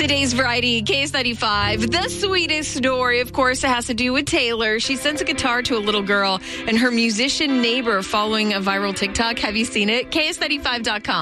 Today's variety, KS95. The sweetest story, of course, it has to do with Taylor. She sends a guitar to a little girl and her musician neighbor following a viral TikTok. Have you seen it? KS95.com.